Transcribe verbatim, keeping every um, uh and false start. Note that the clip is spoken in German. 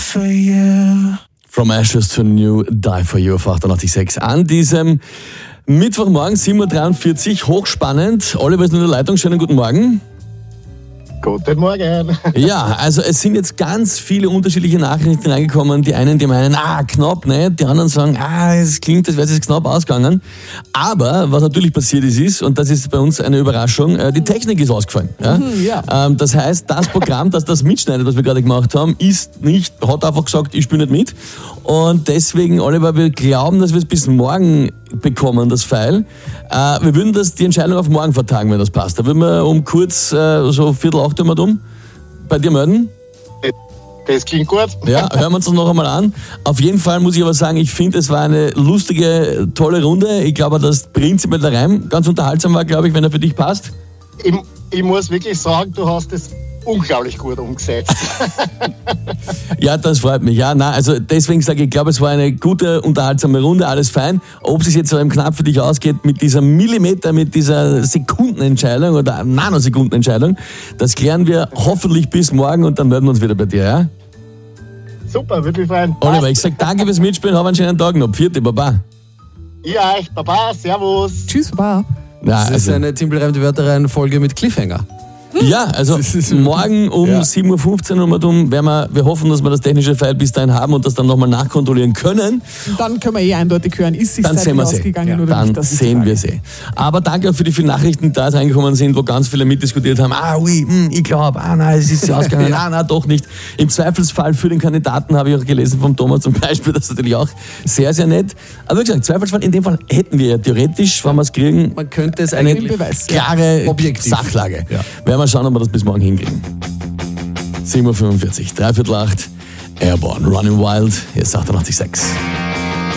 for you. From Ashes to New, Die for You auf achtundachtzig Komma sechs. An diesem Mittwochmorgen, sieben Uhr dreiundvierzig, hochspannend. Oliver ist in der Leitung, schönen guten Morgen. Guten Morgen. Ja, also es sind jetzt ganz viele unterschiedliche Nachrichten reingekommen. Die einen, die meinen, ah, knapp, ne? Die anderen sagen, ah, es klingt, als wäre es jetzt knapp ausgegangen. Aber was natürlich passiert ist, ist, und das ist bei uns eine Überraschung, die Technik ist ausgefallen. Ja? Mhm, ja. Ähm, das heißt, das Programm, das das mitschneidet, was wir gerade gemacht haben, ist nicht, hat einfach gesagt, ich spiele nicht mit. Und deswegen, Oliver, wir glauben, dass wir es bis morgen bekommen, das File. Äh, wir würden das, die Entscheidung auf morgen vertagen, wenn das passt. Da würden wir um kurz, äh, so Viertel acht immer dumm, bei dir melden. Das klingt gut. Ja, hören wir uns das noch einmal an. Auf jeden Fall muss ich aber sagen, ich finde, es war eine lustige, tolle Runde. Ich glaube, dass prinzipiell der Reim ganz unterhaltsam war, glaube ich, wenn er für dich passt. Ich, ich muss wirklich sagen, du hast es unglaublich gut umgesetzt. Ja, das freut mich. Ja, nein, also deswegen sage ich, ich glaube, es war eine gute, unterhaltsame Runde, alles fein. Ob es jetzt so im Knapp für dich ausgeht mit dieser Millimeter, mit dieser Sekundenentscheidung oder Nanosekundenentscheidung, das klären wir hoffentlich bis morgen und dann melden wir uns wieder bei dir, ja? Super, würde mich freuen. Oliver, ich sage danke fürs Mitspielen, hab einen schönen Tag noch. Vierte, Baba. Ja, Baba, servus. Tschüss, Baba. Ja, Das ist also, eine Timpelreim Wörter rein Folge mit Cliffhanger. ja, also morgen um Ja. sieben Uhr fünfzehn um werden wir, wir hoffen, dass wir das technische File bis dahin haben und das dann nochmal nachkontrollieren können. Und dann können wir eh eindeutig hören, ist sich Dann sehen wir sie. ausgegangen Ja, oder dann nicht. Das ist die sehen Frage. wir sie. Aber danke auch für die vielen Nachrichten, die da jetzt reingekommen sind, wo ganz viele mitdiskutiert haben. Ah, oui, hm, ich glaube, ah, nein, es ist sie ausgegangen. Ah, nein, doch nicht. Im Zweifelsfall für den Kandidaten habe ich auch gelesen vom Thomas zum Beispiel, das ist natürlich auch sehr, sehr nett. Aber wie gesagt, Zweifelsfall, in dem Fall hätten wir ja theoretisch, wenn wir es kriegen, Man könnte es eine eigentlich Beweis, klare Objektiv. Sachlage. Ja. Werden wir schauen, ob wir das bis morgen hinkriegen. sieben Uhr fünfundvierzig, dreiviertel acht, Airborne, Running Wild, hier ist achtundachtzig Komma sechs.